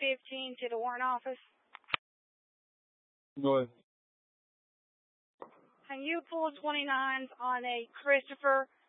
15 to the warrant office. Go ahead. Can you pull 29s on a Christopher